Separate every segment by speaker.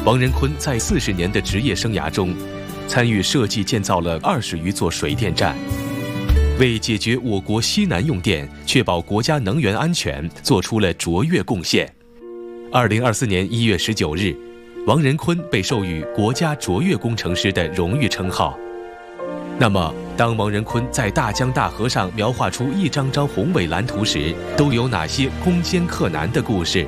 Speaker 1: 王仁坤在40年的职业生涯中，参与设计建造了20余座水电站，为解决我国西南用电、确保国家能源安全做出了卓越贡献。2024年1月19日，王仁坤被授予国家卓越工程师的荣誉称号。那么，当王仁坤在大江大河上描画出一张张宏伟蓝图时，都有哪些攻坚克难的故事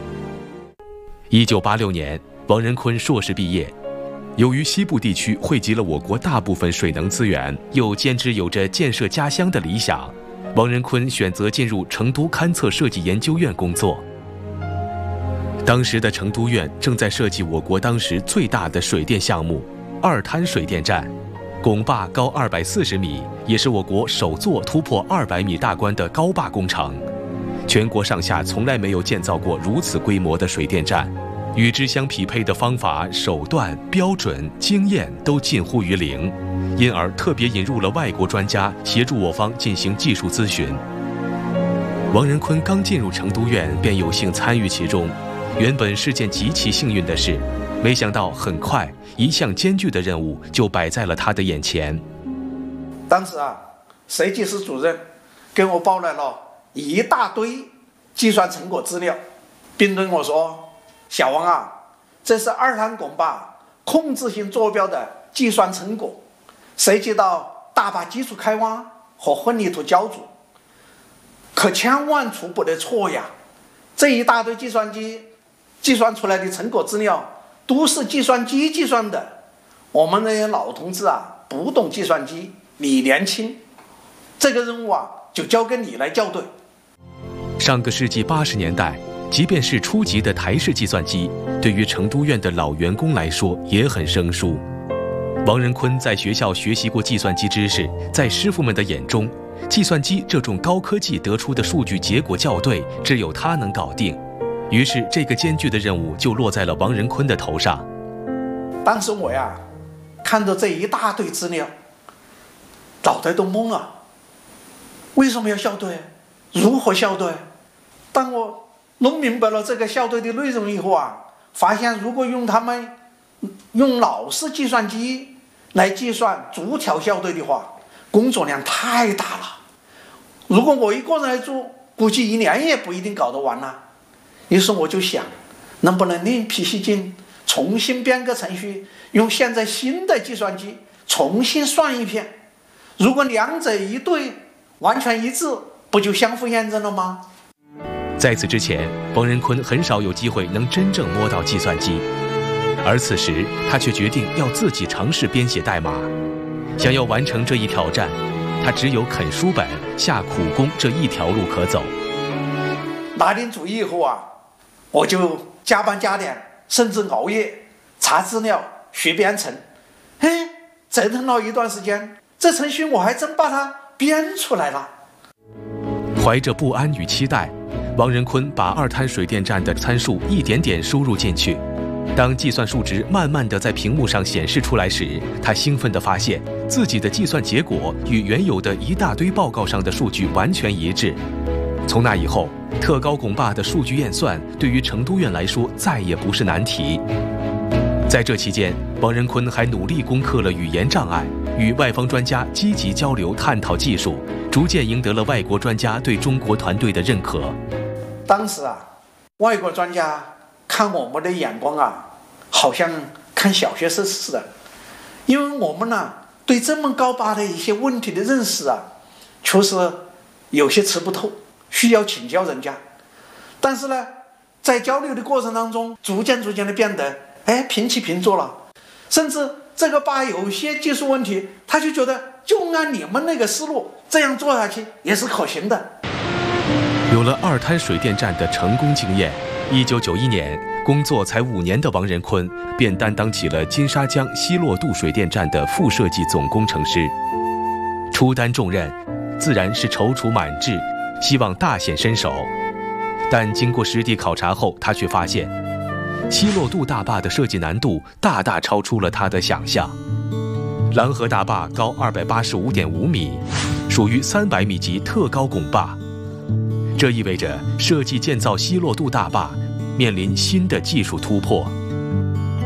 Speaker 1: ？1986年，王仁坤硕士毕业。由于西部地区汇集了我国大部分水能资源，又坚持有着建设家乡的理想，王仁坤选择进入成都勘测设计研究院工作。当时的成都院正在设计我国当时最大的水电项目——二滩水电站，拱坝高240米，也是我国首座突破200米大关的高坝工程。全国上下从来没有建造过如此规模的水电站，与之相匹配的方法、手段、标准、经验都近乎于零，因而特别引入了外国专家协助我方进行技术咨询。王仁坤刚进入成都院便有幸参与其中，原本是件极其幸运的事，没想到很快一项艰巨的任务就摆在了他的眼前。
Speaker 2: 当时设计师主任给我报来了一大堆计算成果资料，并对我说：“小王这是二滩拱坝控制性坐标的计算成果，涉及到大坝基础开挖和混凝土浇筑，可千万出不得错呀！这一大堆计算机计算出来的成果资料都是计算机计算的，我们这些老同志不懂计算机，你年轻，这个任务就交给你来校对。”
Speaker 1: 上个世纪80年代，即便是初级的台式计算机，对于成都院的老员工来说也很生疏。王仁坤在学校学习过计算机知识，在师傅们的眼中，计算机这种高科技得出的数据结果校对，只有他能搞定。于是，这个艰巨的任务就落在了王仁坤的头上。
Speaker 2: 当时我看着这一大堆资料，脑袋都懵了。为什么要校对？如何校对？当我弄明白了这个校对的内容以后发现如果用老式计算机来计算逐条校对的话，工作量太大了。如果我一个人来做，估计1年也不一定搞得完了。于是我就想，能不能另辟蹊径，重新编个程序，用现在新的计算机重新算一遍。如果两者一对，完全一致，不就相互验证了吗？
Speaker 1: 在此之前，王仁坤很少有机会能真正摸到计算机，而此时他却决定要自己尝试编写代码。想要完成这一挑战，他只有啃书本、下苦功这一条路可走。
Speaker 2: 拿定主意以后我就加班加点，甚至熬夜查资料、学编程。折腾了一段时间，这程序我还真把它编出来了。
Speaker 1: 怀着不安与期待，王仁坤把二滩水电站的参数一点点输入进去。当计算数值慢慢地在屏幕上显示出来时，他兴奋地发现自己的计算结果与原有的一大堆报告上的数据完全一致。从那以后，特高拱坝的数据验算对于成都院来说再也不是难题。在这期间，王仁坤还努力攻克了语言障碍，与外方专家积极交流探讨技术，逐渐赢得了外国专家对中国团队的认可。
Speaker 2: 当时外国专家看我们的眼光好像看小学生似的，因为我们对这么高坝的一些问题的认识确实有些吃不透，需要请教人家。但是在交流的过程当中，逐渐的变得平起平坐了，甚至这个坝有些技术问题，他就觉得就按你们那个思路这样做下去也是可行的。
Speaker 1: 有了二滩水电站的成功经验，1991年工作才5年的王仁坤便担当起了金沙江西洛渡水电站的副设计总工程师。初担重任，自然是踌躇满志，希望大显身手。但经过实地考察后，他却发现西洛渡大坝的设计难度大大超出了他的想象。狼河大坝高285.5米，属于300米级特高拱坝。这意味着设计建造西洛渡大坝面临新的技术突破。